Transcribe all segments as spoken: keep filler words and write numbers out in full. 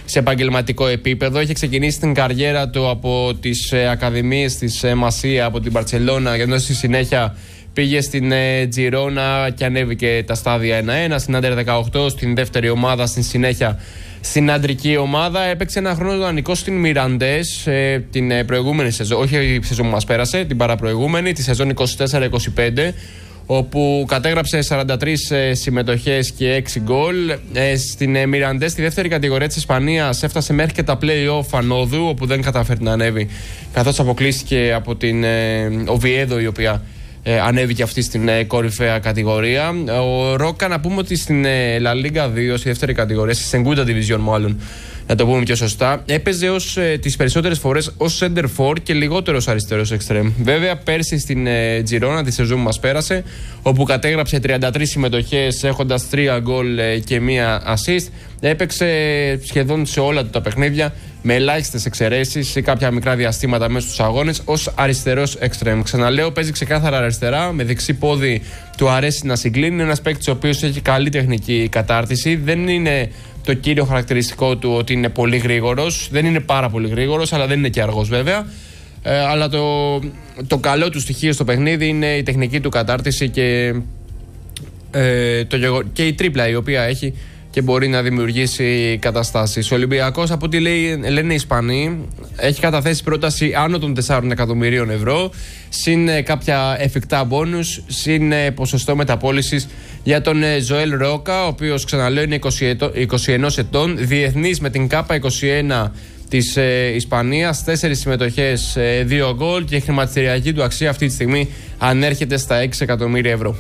σε επαγγελματικό επίπεδο. Είχε ξεκινήσει την καριέρα του από τις ε, ακαδημίες της ε, Μασία, από την Μπαρτσελώνα, ενώ στη συνέχεια πήγε στην ε, Τζιρόνα και ανέβηκε τα στάδια ένα ένα, στην Άντερ δεκαοκτώ, στην δεύτερη ομάδα, στην συνέχεια στην αντρική ομάδα. Έπαιξε ένα χρόνο δανεικό στην Μιραντές ε, την ε, προηγούμενη σεζόν, όχι η σεζόν που μας πέρασε, την παραπροηγούμενη, τη σεζόν είκοσι τέσσερα είκοσι πέντε, όπου κατέγραψε σαράντα τρεις ε, συμμετοχές και έξι γκολ. Ε, στην ε, Μιραντές, στη δεύτερη κατηγορία της Ισπανίας, έφτασε μέχρι και τα play-off ανόδου, όπου δεν καταφέρει να ανέβει, καθώς αποκλείστηκε από την ε, Οβιέδο, η οποία Ε, ανέβηκε αυτή στην ε, κορυφαία κατηγορία. Ο Ρόκα, να πούμε ότι στην ε, La Liga δύο, στη δεύτερη κατηγορία, στη Segunda Division μάλλον, να το πούμε πιο σωστά, έπαιζε ως, ε, τις περισσότερες φορές ως center for και λιγότερος αριστερός extreme. Βέβαια, πέρσι στην ε, Girona, τη σεζόν που μας πέρασε, όπου κατέγραψε τριάντα τρεις συμμετοχές, έχοντας τρία γκολ ε, και μία assist, έπαιξε σχεδόν σε όλα του τα παιχνίδια, με ελάχιστες εξαιρέσεις ή κάποια μικρά διαστήματα μέσα στους αγώνες, ως αριστερός extreme. Ξαναλέω, παίζει ξεκάθαρα αριστερά, με δεξί πόδι του αρέσει να συγκλίνει. Είναι ένας παίκτης ο οποίος έχει καλή τεχνική κατάρτιση. Δεν είναι το κύριο χαρακτηριστικό του ότι είναι πολύ γρήγορος. Δεν είναι πάρα πολύ γρήγορος, αλλά δεν είναι και αργός βέβαια. Ε, αλλά το, το καλό του στοιχείο στο παιχνίδι είναι η τεχνική του κατάρτιση και, ε, το γεγο... και η τρίπλα η οποία έχει και μπορεί να δημιουργήσει καταστάσεις. Ο Ολυμπιακός, από ό,τι λέει, λένε οι Ισπανοί, έχει καταθέσει πρόταση άνω των τεσσάρων εκατομμυρίων ευρώ, συν κάποια εφικτά μπόνους, συν ποσοστό μεταπώλησης για τον Ζωέλ Ρόκα, ο οποίος, ξαναλέω, είναι είκοσι ένα ετών, διεθνής με την ΚΑΠΑ είκοσι ένα της ε, Ισπανίας, τέσσερις συμμετοχές, ε, δύο γκολ, και η χρηματιστηριακή του αξία αυτή τη στιγμή ανέρχεται στα έξι εκατομμύρια ευρώ.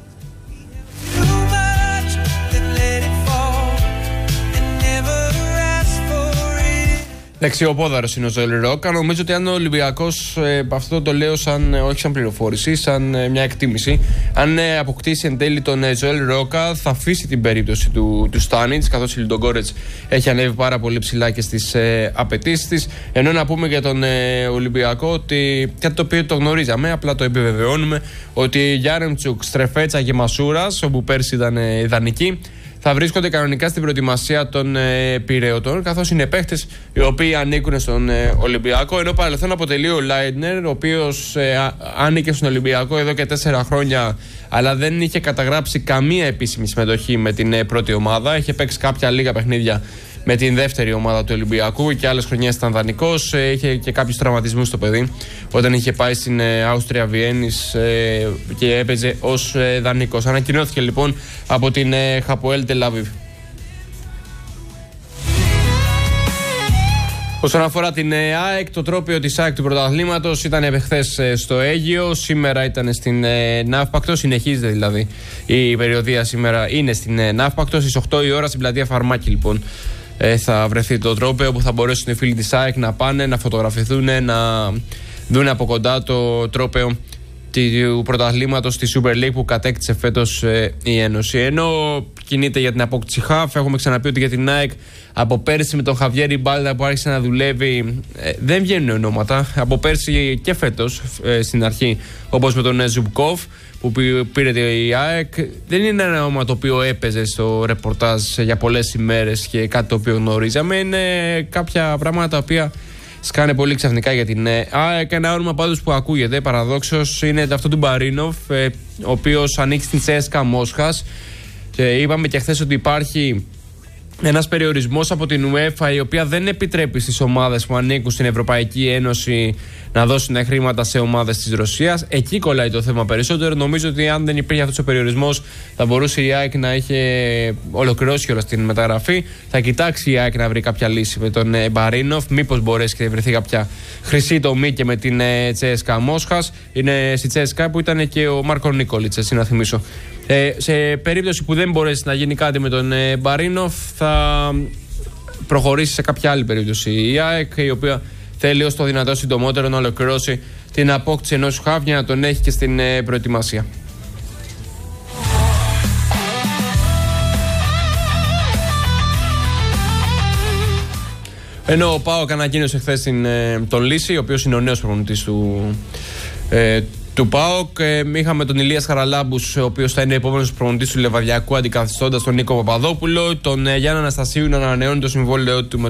Δεξιοπόδαρος είναι ο Ζωέλ Ρόκα. Νομίζω ότι αν ο Ολυμπιακός, ε, αυτό το λέω σαν, όχι σαν πληροφόρηση, σαν ε, μια εκτίμηση, αν ε, αποκτήσει εν τέλει τον ε, Ζωέλ Ρόκα, θα αφήσει την περίπτωση του, του Στάνιτς, καθώς η Λουντογκόρετς έχει ανέβει πάρα πολύ ψηλά και στις ε, απαιτήσεις της. Ενώ να πούμε για τον ε, Ολυμπιακό ότι κάτι το οποίο το γνωρίζαμε, απλά το επιβεβαιώνουμε, ότι Γιάρεμτσουκ, Στρεφέτσα και Μασούρας, όπου πέρσι ήταν ε, ιδανικοί, θα βρίσκονται κανονικά στην προετοιμασία των ε, Πειραιωτών, καθώς είναι παίχτες οι οποίοι ανήκουν στον ε, Ολυμπιακό. Ενώ παρελθόν αποτελεί ο Λάιντνερ, ο οποίος ε, άνοικε στον Ολυμπιακό εδώ και τέσσερα χρόνια, αλλά δεν είχε καταγράψει καμία επίσημη συμμετοχή με την ε, πρώτη ομάδα. Είχε παίξει κάποια λίγα παιχνίδια με την δεύτερη ομάδα του Ολυμπιακού και άλλες χρονιές ήταν δανεικός. Ε, είχε και κάποιους τραυματισμούς στο παιδί όταν είχε πάει στην ε, Άουστρια Βιέννης ε, και έπαιζε ως ε, δανεικός. Ανακοινώθηκε λοιπόν από την ε, Χαποέλ Τελ Αβίβ. Όσον αφορά την ε, ΑΕΚ, το τρόπαιο της ΑΕΚ του πρωταθλήματος ήταν χθες ε, στο Αίγυο, σήμερα ήταν στην ε, Ναύπακτο, συνεχίζεται δηλαδή η περιοδία, σήμερα είναι στην ε, Ναύπακτο. Στις οκτώ η ώρα στην πλατεία Φαρμάκη λοιπόν ε, θα βρεθεί το τρόπαιο, που θα μπορέσουν οι φίλοι της ΑΕΚ να πάνε, να φωτογραφηθούν, να δουν από κοντά το τρόπαιο του πρωταθλήματος στη Super League που κατέκτησε φέτος ε, η Ένωση. Ενώ κινείται για την απόκτηση χαφ, έχουμε ξαναπεί ότι για την ΑΕΚ από πέρσι με τον Χαβιέρι Μπάλτα που άρχισε να δουλεύει ε, δεν βγαίνουν ονόματα. Από πέρσι και φέτος ε, στην αρχή, όπως με τον ε, Ζουμπκόφ που πήρε η ΑΕΚ, δεν είναι ένα όνομα το οποίο έπαιζε στο ρεπορτάζ για πολλές ημέρες και κάτι το οποίο γνωρίζαμε. Είναι κάποια πράγματα τα οποία σκάνε πολύ ξαφνικά για την ΑΕΚ. Ένα όνομα πάντως που ακούγεται παραδόξως είναι αυτό του Μπαρίνοφ, ε, ο οποίος ανήκει στην Τσέσκα Μόσχας. Και είπαμε και χθες ότι υπάρχει ένας περιορισμός από την UEFA, η οποία δεν επιτρέπει στις ομάδες που ανήκουν στην Ευρωπαϊκή Ένωση να δώσουν χρήματα σε ομάδες της Ρωσίας. Εκεί κολλάει το θέμα περισσότερο. Νομίζω ότι αν δεν υπήρχε αυτός ο περιορισμός, θα μπορούσε η ΑΕΚ να είχε ολοκληρώσει όλα στην μεταγραφή. Θα κοιτάξει η ΑΕΚ να βρει κάποια λύση με τον Μπαρίνοφ, μήπως μπορέσει και βρεθεί κάποια χρυσή τομή και με την Τσέσκα Μόσχας. Είναι στη Τσέσκα που ήταν και ο Μάρκο Νίκολιτς, έτσι να θυμίσω. Ε, σε περίπτωση που δεν μπορέσει να γίνει κάτι με τον ε, Μπαρίνοφ, θα προχωρήσει σε κάποια άλλη περίπτωση η ΑΕΚ, η οποία θέλει ως το δυνατό συντομότερο να ολοκληρώσει την απόκτηση ενός χαφ για να τον έχει και στην ε, προετοιμασία. Ενώ ο ΠΑΟΚ ανακοίνωσε χθες ε, τον Λύση, ο οποίος είναι ο νέος προπονητής του ε, του ΠΑΟΚ. Ε, είχαμε τον Ηλίας Χαραλάμπους, ο οποίος θα είναι επόμενος προπονητής του Λεβαδιακού, αντικαθιστώντας τον Νίκο Παπαδόπουλο. Τον ε, Γιάννη Αναστασίου να ανανεώνει το συμβόλαιο του με